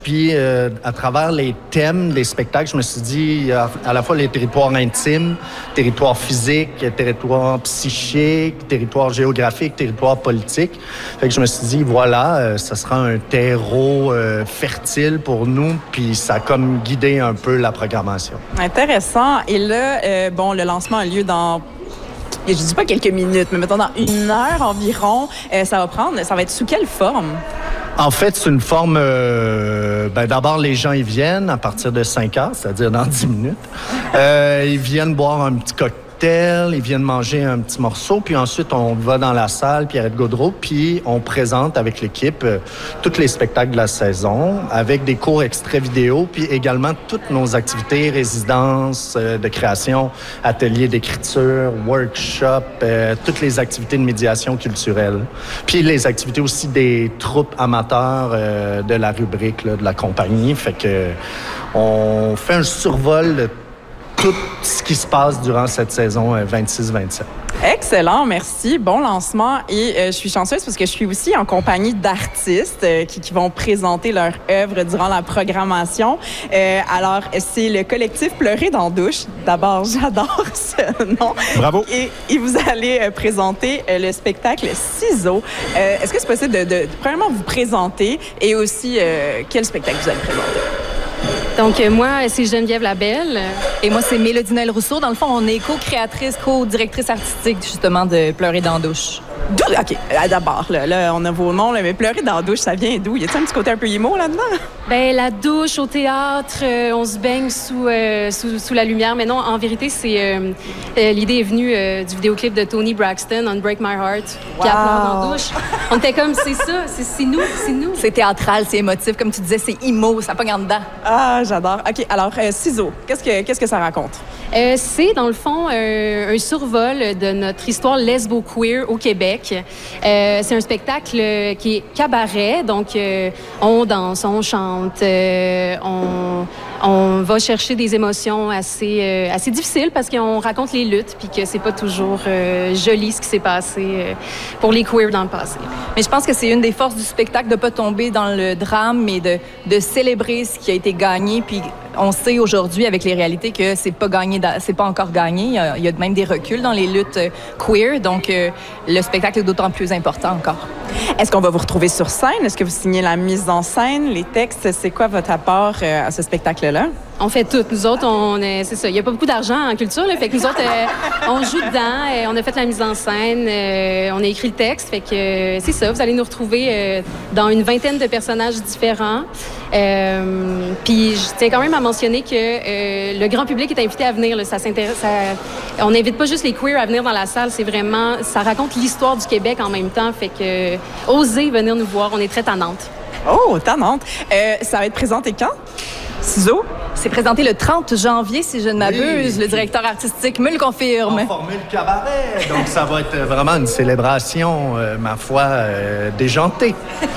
Puis, à travers les thèmes des spectacles, je me suis dit, il y a à la fois les territoires intimes, territoires physiques, territoires psychiques, territoires géographiques, territoires politiques. Fait que je me suis dit, voilà, ça sera un terreau fertile pour nous, puis ça a comme guidé un peu la programmation. Intéressant. Et là, bon, le lancement a lieu dans... Je dis pas quelques minutes, mais mettons dans 1 heure environ. Ça va être sous quelle forme? En fait, c'est une forme... d'abord, les gens, ils viennent à partir de 5 heures, c'est-à-dire dans 10 minutes. Ils viennent boire un petit cocktail, ils viennent manger un petit morceau, puis ensuite, on va dans la salle Pierrette Gaudreault, puis on présente avec l'équipe tous les spectacles de la saison, avec des courts extraits vidéo, puis également toutes nos activités, résidences de création, ateliers d'écriture, workshops, toutes les activités de médiation culturelle. Puis les activités aussi des troupes amateurs de la rubrique là, de la compagnie. Fait que on fait un survol de tout ce qui se passe durant cette saison 26-27. Excellent, merci. Bon lancement. Et je suis chanceuse parce que je suis aussi en compagnie d'artistes qui vont présenter leur œuvre durant la programmation. Alors, c'est le collectif Pleurer dans la douche. D'abord, j'adore ce nom. Bravo. Et vous allez présenter le spectacle Ciseaux. Est-ce que c'est possible de premièrement vous présenter et aussi quel spectacle vous allez présenter? Donc, moi, c'est Geneviève Labelle. Et moi, c'est Mélodie Noël Rousseau. Dans le fond, on est co-créatrice, co-directrice artistique, justement, de Pleurer dans la douche. OK, d'abord, là, on a vos noms, là, mais Pleurer dans la douche, ça vient d'où? Y a-t-il un petit côté un peu emo là-dedans? Ben la douche au théâtre, on se baigne sous la lumière. Mais non, en vérité, c'est l'idée est venue du vidéoclip de Tony Braxton, Unbreak My Heart, qui a pleuré dans la douche. On était comme, c'est ça, c'est nous. C'est théâtral, c'est émotif. Comme tu disais, c'est emo, ça pogne en dedans. Ah, j'adore. OK, alors, Ciseaux, qu'est-ce que ça raconte? C'est, dans le fond, un survol de notre histoire lesbo-queer au Québec. C'est un spectacle qui est cabaret, donc on danse, on chante, on va chercher des émotions assez difficiles parce qu'on raconte les luttes puis que c'est pas toujours joli ce qui s'est passé pour les queers dans le passé. Mais je pense que c'est une des forces du spectacle de pas tomber dans le drame, mais de célébrer ce qui a été gagné. Puis on sait aujourd'hui avec les réalités que c'est pas encore gagné. Il y a même des reculs dans les luttes queer. Donc le spectacle est d'autant plus important encore. Est-ce qu'on va vous retrouver sur scène? Est-ce que vous signez la mise en scène, les textes? C'est quoi votre apport à ce spectacle-là? On fait tout. Nous autres, c'est ça. Il n'y a pas beaucoup d'argent en culture, là, fait que nous autres, on joue dedans. On a fait la mise en scène. On a écrit le texte. Fait que c'est ça. Vous allez nous retrouver dans une 20aine de personnages différents. Puis je tiens quand même à mentionner que le grand public est invité à venir. Là, on n'invite pas juste les queers à venir dans la salle. C'est vraiment, ça raconte l'histoire du Québec en même temps. Fait que osez venir nous voir. On est très tannantes. Oh, tannante. Ça va être présenté quand? Ciseaux? C'est présenté le 30 janvier, si je ne m'abuse. Oui. Le directeur artistique me le confirme. En formule cabaret. Donc, ça va être vraiment une célébration, ma foi, déjantée.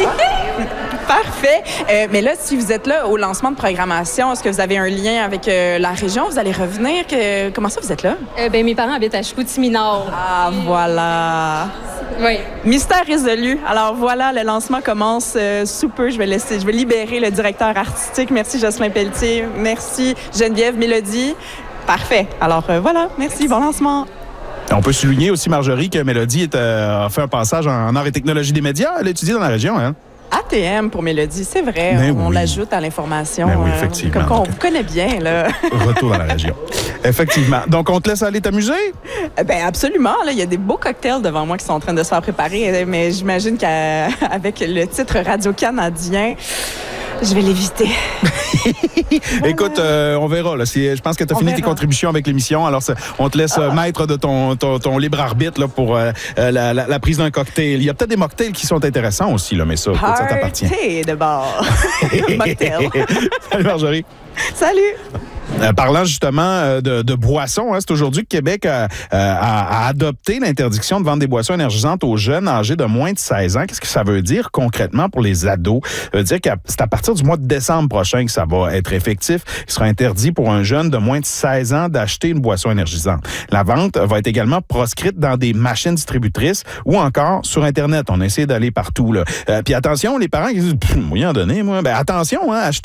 Parfait. Mais là, si vous êtes là au lancement de programmation, est-ce que vous avez un lien avec la région? Vous allez revenir? Comment ça, vous êtes là? Mes parents habitent à Chicoutimi-Nord. Ah, voilà. Oui. Mystère résolu. Alors voilà, le lancement commence sous peu. Je vais libérer le directeur artistique. Merci Jocelyn Pelletier. Merci Geneviève, Mélodie. Parfait. Alors voilà, merci. Bon lancement. On peut souligner aussi, Marjorie, que Mélodie a fait un passage en arts et technologies des médias. Elle a étudié dans la région, hein? ATM pour Mélodie, c'est vrai. On l'ajoute à l'information. Oui, effectivement. Comme on vous connaît bien, là. Retour dans la région. Effectivement. Donc, on te laisse aller t'amuser? Bien, absolument. Là, il y a des beaux cocktails devant moi qui sont en train de se faire préparer, mais j'imagine qu'avec le titre radio-canadien, je vais l'éviter. Écoute, on verra. Là. Je pense que tu as fini tes contributions avec l'émission. Alors, on te laisse maître de ton libre arbitre là, pour la prise d'un cocktail. Il y a peut-être des mocktails qui sont intéressants aussi, là, mais ça t'appartient. Party de bord. Mocktail. Salut, Marjorie. Salut. Parlant justement de boissons, c'est aujourd'hui que Québec a adopté l'interdiction de vendre des boissons énergisantes aux jeunes âgés de moins de 16 ans. Qu'est-ce que ça veut dire concrètement pour les ados? Ça veut dire que c'est à partir du mois de décembre prochain que ça va être effectif. Il sera interdit pour un jeune de moins de 16 ans d'acheter une boisson énergisante. La vente va être également proscrite dans des machines distributrices ou encore sur Internet. On essaie d'aller partout, là. Puis attention, les parents qui disent « Moi, y en donner, moi. » Ben attention, acheter